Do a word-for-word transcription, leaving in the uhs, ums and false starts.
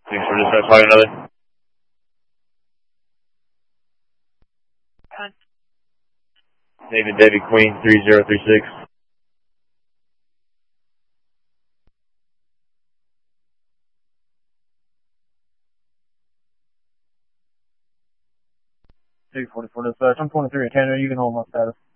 Thanks for dispatch. Flight another. David Debbie Queen three zero three six. two forty-four dispatch. I'm twenty-three at Canada. You can hold my status.